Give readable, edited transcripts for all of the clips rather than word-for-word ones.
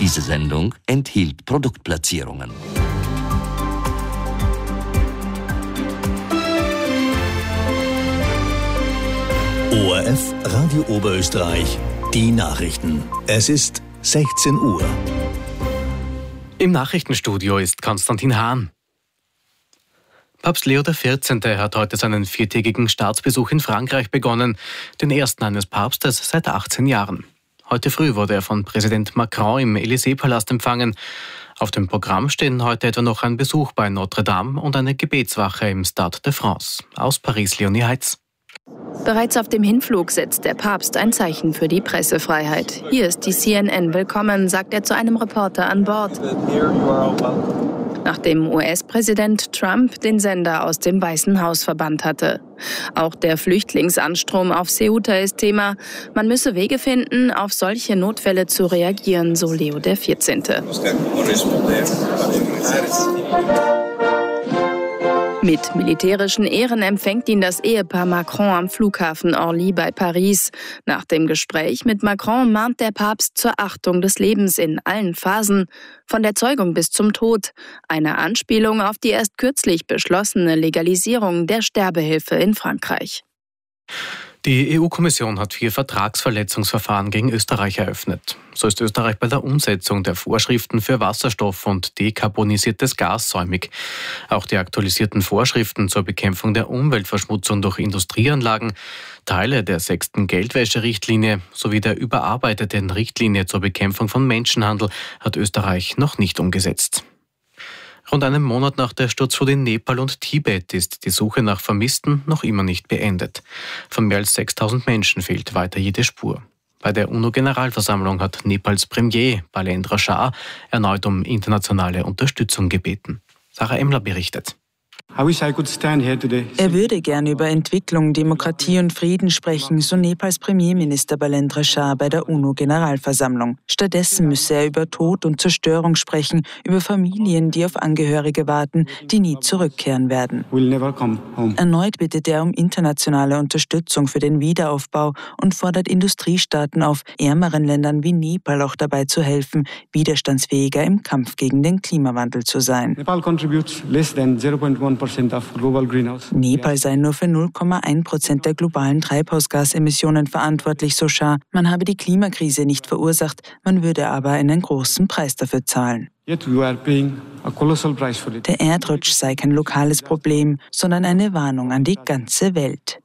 Diese Sendung enthielt Produktplatzierungen. ORF Radio Oberösterreich, die Nachrichten. Es ist 16 Uhr. Im Nachrichtenstudio ist Konstantin Hahn. Papst Leo XIV. Hat heute seinen 4-tägigen Staatsbesuch in Frankreich begonnen, den ersten eines Papstes seit 18 Jahren. Heute früh wurde er von Präsident Macron im Élysée-Palast empfangen. Auf dem Programm stehen heute etwa noch ein Besuch bei Notre Dame und eine Gebetswache im Stade de France. Aus Paris, Leonie Heitz. Bereits auf dem Hinflug setzt der Papst ein Zeichen für die Pressefreiheit. Hier ist die CNN willkommen, sagt er zu einem Reporter an Bord. Nachdem US-Präsident Trump den Sender aus dem Weißen Haus verbannt hatte. Auch der Flüchtlingsanstrom auf Ceuta ist Thema. Man müsse Wege finden, auf solche Notfälle zu reagieren, so Leo XIV. Mit militärischen Ehren empfängt ihn das Ehepaar Macron am Flughafen Orly bei Paris. Nach dem Gespräch mit Macron mahnt der Papst zur Achtung des Lebens in allen Phasen, von der Zeugung bis zum Tod. Eine Anspielung auf die erst kürzlich beschlossene Legalisierung der Sterbehilfe in Frankreich. Die EU-Kommission hat 4 Vertragsverletzungsverfahren gegen Österreich eröffnet. So ist Österreich bei der Umsetzung der Vorschriften für Wasserstoff und dekarbonisiertes Gas säumig. Auch die aktualisierten Vorschriften zur Bekämpfung der Umweltverschmutzung durch Industrieanlagen, Teile der 6. Geldwäscherichtlinie sowie der überarbeiteten Richtlinie zur Bekämpfung von Menschenhandel hat Österreich noch nicht umgesetzt. Rund einen Monat nach der Sturzflut in Nepal und Tibet ist die Suche nach Vermissten noch immer nicht beendet. Von mehr als 6.000 Menschen fehlt weiter jede Spur. Bei der UNO-Generalversammlung hat Nepals Premier Balendra Shah erneut um internationale Unterstützung gebeten. Sarah Emler berichtet. Er würde gern über Entwicklung, Demokratie und Frieden sprechen, so Nepals Premierminister Balendra Shah bei der UNO-Generalversammlung. Stattdessen müsse er über Tod und Zerstörung sprechen, über Familien, die auf Angehörige warten, die nie zurückkehren werden. Erneut bittet er um internationale Unterstützung für den Wiederaufbau und fordert Industriestaaten auf, ärmeren Ländern wie Nepal auch dabei zu helfen, widerstandsfähiger im Kampf gegen den Klimawandel zu sein. Nepal sei nur für 0,1% der globalen Treibhausgasemissionen verantwortlich, so Shah. Man habe die Klimakrise nicht verursacht, man würde aber einen großen Preis dafür zahlen. Der Erdrutsch sei kein lokales Problem, sondern eine Warnung an die ganze Welt.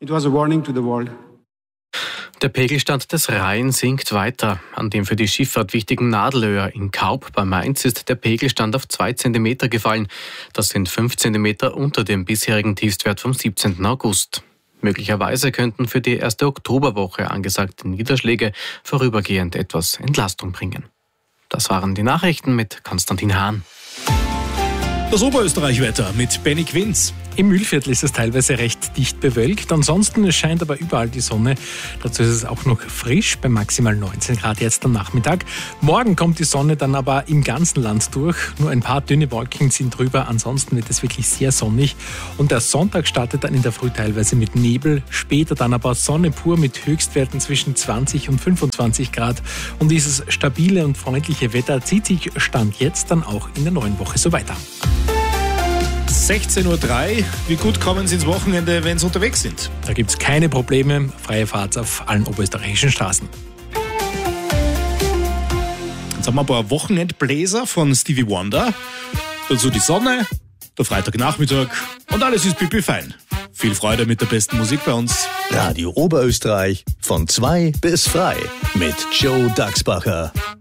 Der Pegelstand des Rhein sinkt weiter. An dem für die Schifffahrt wichtigen Nadelöhr in Kaub bei Mainz ist der Pegelstand auf 2 cm gefallen. Das sind 5 cm unter dem bisherigen Tiefstwert vom 17. August. Möglicherweise könnten für die erste Oktoberwoche angesagte Niederschläge vorübergehend etwas Entlastung bringen. Das waren die Nachrichten mit Konstantin Hahn. Das Oberösterreich-Wetter mit Benny Quinz. Im Mühlviertel ist es teilweise recht dicht bewölkt. Ansonsten scheint aber überall die Sonne. Dazu ist es auch noch frisch bei maximal 19 Grad jetzt am Nachmittag. Morgen kommt die Sonne dann aber im ganzen Land durch. Nur ein paar dünne Wolken ziehen drüber. Ansonsten wird es wirklich sehr sonnig. Und der Sonntag startet dann in der Früh teilweise mit Nebel. Später dann aber Sonne pur mit Höchstwerten zwischen 20 und 25 Grad. Und dieses stabile und freundliche Wetter zieht sich Stand jetzt dann auch in der neuen Woche so weiter. 16.03 Uhr. Wie gut kommen Sie ins Wochenende, wenn Sie unterwegs sind? Da gibt es keine Probleme. Freie Fahrt auf allen oberösterreichischen Straßen. Jetzt haben wir ein paar Wochenendbläser von Stevie Wonder. Dazu die Sonne, der Freitagnachmittag und alles ist pipi-fein. Viel Freude mit der besten Musik bei uns. Radio Oberösterreich von 2 bis frei mit Joe Dachsbacher.